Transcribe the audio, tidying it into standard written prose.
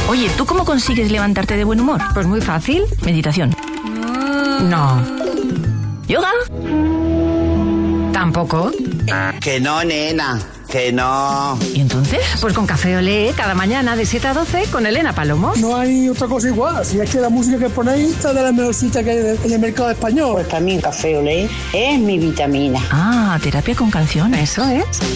Oye, ¿tú cómo consigues levantarte de buen humor? Pues muy fácil. Meditación. No. ¿Yoga? Tampoco. Que no, nena, que no. ¿Y entonces? Pues con Café Olé, cada mañana de 7 a 12 con Elena Palomo. No hay otra cosa igual. Si es que la música que ponéis está de las mejorcitas que hay en el mercado español. Pues también Café Olé es mi vitamina. Ah, terapia con canciones. Eso es.